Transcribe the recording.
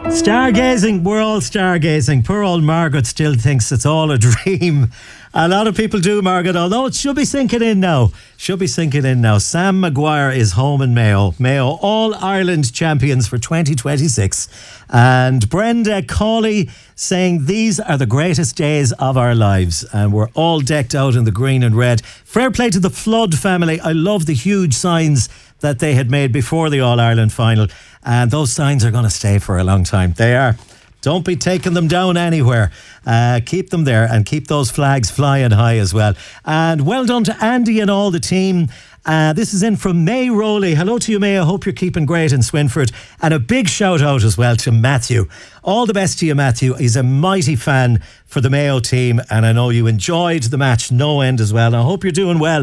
Stargazing, we're all stargazing. Poor old Margaret still thinks it's all a dream. A lot of people do, Margaret, although it should be sinking in now. Sam Maguire is home in Mayo. Mayo All-Ireland champions for 2026. And Brenda Cawley saying these are the greatest days of our lives. And we're all decked out in the green and red. Fair play to the Flood family. I love the huge signs that they had made before the All-Ireland final. And those signs are going to stay for a long time. They are. Don't be taking them down anywhere. Keep them there and keep those flags flying high as well. And well done to Andy and all the team. This is in from May Rowley. Hello to you, May. I hope you're keeping great in Swinford. And a big shout out as well to Matthew. All the best to you, Matthew. He's a mighty fan for the Mayo team. And I know you enjoyed the match no end as well. I hope you're doing well.